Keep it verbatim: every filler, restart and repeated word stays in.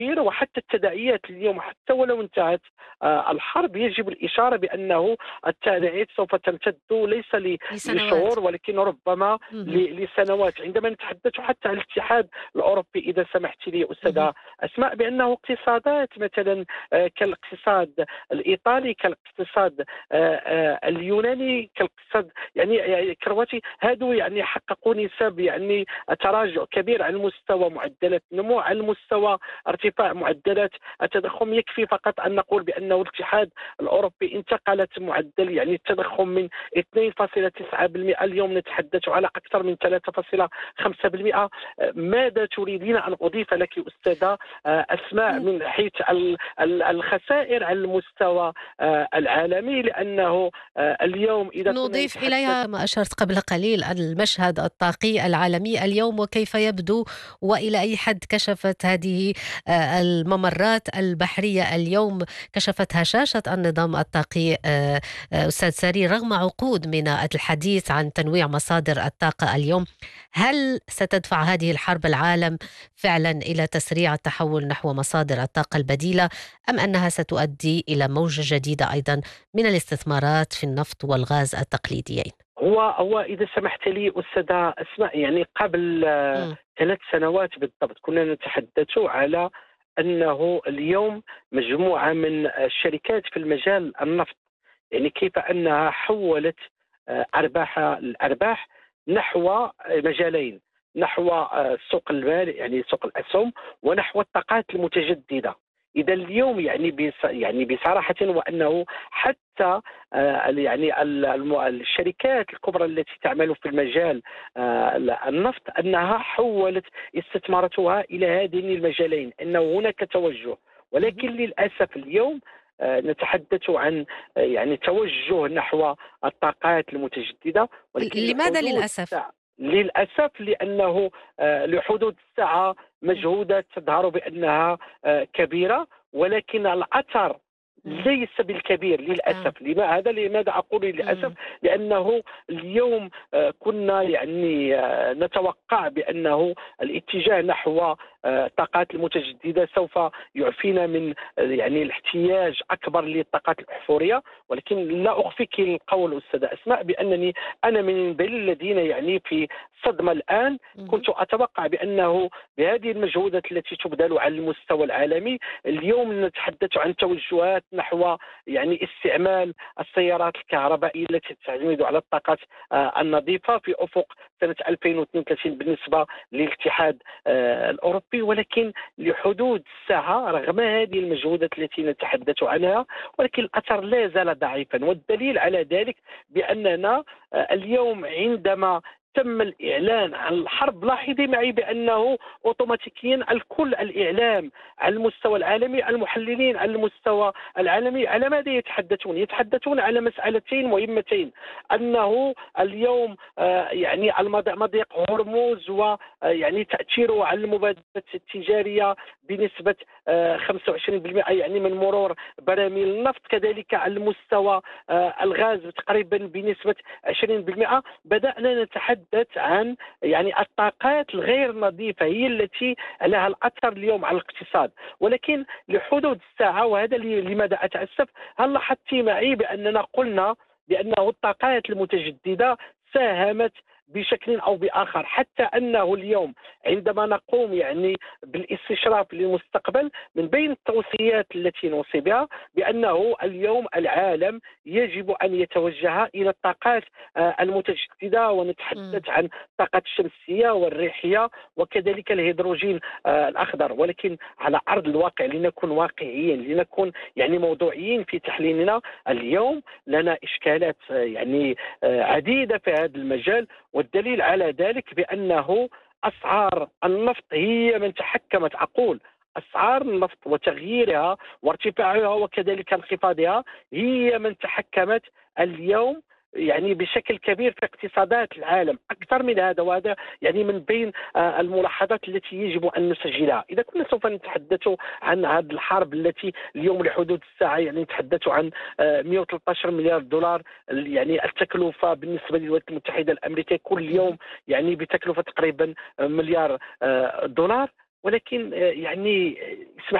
وحتى التداعيات اليوم حتى ولو انتهت آه، الحرب يجب الإشارة بأنه التداعيات سوف تمتد ليس ل- لسنوات. لشهور ولكن ربما مهم. ل- لسنوات. عندما نتحدث حتى عن الاتحاد الأوروبي، إذا سمحت لي مهم. أستاذة أسماء، بأنه اقتصادات مثلا آه، كالاقتصاد الإيطالي، كالاقتصاد آه، آه، اليوناني، كالاقتصاد يعني يعني الكرواتي، هادو يعني حققوا نسب يعني تراجع كبير على مستوى معدلات النمو، على مستوى ارتفاع معدلات التضخم. يكفي فقط أن نقول بأنه الاتحاد الأوروبي انتقلت معدل يعني التضخم من اثنين فاصلة تسعة بالمئة، اليوم نتحدث على أكثر من ثلاثة فاصلة خمسة بالمئة. ماذا تريدين أن أضيف لك أستاذة آه، أسماء مم. من حيث ال- ال- الخسائر على المستوى آه، العالمي؟ لأنه آه، اليوم إذا كنا نضيف نتحدث. إليها ما أشرت قبل قليل، المشهد الطاقي العالمي اليوم وكيف يبدو، وإلى أي حد كشفت هذه آه، الممرات البحرية اليوم، كشفت هشاشة النظام الطاقي. آه، آه، أستاذ سري، رغم عقود من الحديث عن تنويع مصادر الطاقة اليوم، هل ستدفع هذه الحرب العالم فعلا إلى تسريع التحول نحو مصادر الطاقة البديلة، أم أنها ستؤدي إلى موجة جديدة أيضا من الاستثمارات في النفط والغاز التقليديين؟ هو هو إذا سمحت لي أستاذة أسماء، يعني قبل آه، مم. ثلاث سنوات بالضبط كنا نتحدث على أنه اليوم مجموعة من الشركات في المجال النفط، يعني كيف أنها حولت آه، أرباحها الأرباح نحو مجالين: نحو آه، سوق المال يعني سوق الأسهم، ونحو الطاقات المتجددة. إذا اليوم يعني بص يعني بصراحة، وأنه حتى آه، يعني ال- الم- الشركات الكبرى التي تعمل في المجال آه، النفط أنها حولت استثماراتها إلى هذين المجالين، أنه هناك توجه. ولكن مهم. للأسف اليوم آه، نتحدث عن آه، يعني توجه نحو الطاقات المتجددة، ولكن لماذا لحدود للأسف؟ الساعة للأسف لأنه آه، لحدود الساعة مم. مجهودات تظهر بأنها آه، كبيرة، ولكن الأثر مم. ليس بالكبير آه. للأسف. لماذا لماذا أقول للأسف؟ مم. لأنه اليوم آه، كنا يعني آه، نتوقع بأنه الاتجاه نحو آه، الطاقات المتجددة سوف يعفينا من آه، يعني الاحتياج أكبر للطاقات الأحفورية. ولكن لا أخفيك القول أستاذة أسماء بأنني أنا من بين الذين يعني في صدمة الآن. مهم. كنت أتوقع بأنه بهذه المجهودات التي تبذل على المستوى العالمي، اليوم نتحدث عن توجهات نحو يعني استعمال السيارات الكهربائية التي تعتمد على الطاقات آه، النظيفة في أفق سنة ألفين واثنين وثلاثين بالنسبة للاتحاد آه، الأوروبي. ولكن لحدود الساعة رغم هذه المجهودات التي نتحدث عنها، ولكن الأثر لا زال ضعيفا. والدليل على ذلك بأننا آه، اليوم عندما تم الإعلان عن الحرب، لاحظي معي بأنه أوتوماتيكيا الكل الإعلام على المستوى العالمي، المحللين على المستوى العالمي، على ماذا يتحدثون؟ يتحدثون على مسألتين مهمتين: أنه اليوم آه، يعني المض- مضيق هرمز ويعني تأثيره على المبادلات التجارية بنسبة آه، خمسة وعشرين بالمئة يعني من مرور براميل النفط، كذلك على المستوى آه، الغاز تقريبا بنسبة عشرين بالمئة. بدأنا نتحدث عن يعني الطاقات الغير نظيفة هي التي لها الأثر اليوم على الاقتصاد. ولكن لحدود الساعة، وهذا لي- لماذا أتأسف، هل لاحظت معي بأننا قلنا بأنه الطاقات المتجددة ساهمت بشكل أو بآخر، حتى أنه اليوم عندما نقوم يعني بالاستشراف للمستقبل، من بين التوصيات التي نوصي بها بأنه اليوم العالم يجب أن يتوجه إلى الطاقات آه، المتجددة، مم. ونتحدث عن الطاقات الشمسية والريحية وكذلك الهيدروجين آه، الأخضر. ولكن على أرض الواقع، لنكون واقعيين، لنكون يعني موضوعيين في تحليلنا، اليوم لنا إشكالات آه، يعني آه، عديدة في هذا المجال. والدليل على ذلك بأنه أسعار النفط هي من تحكمت، أقول أسعار النفط وتغييرها وارتفاعها وكذلك انخفاضها هي من تحكمت اليوم يعني بشكل كبير في اقتصادات العالم أكثر من هذا. وهذا يعني من بين آه، الملاحظات التي يجب أن نسجلها. إذا كنا سوف نتحدث عن هذه الحرب التي اليوم لحدود الساعة يعني نتحدث عن آه، مئة وثلاثة عشر مليار دولار، يعني التكلفة بالنسبة للولايات المتحدة الأمريكية كل مهم. يوم يعني بتكلفة تقريبا مليار آه، دولار. ولكن آه، يعني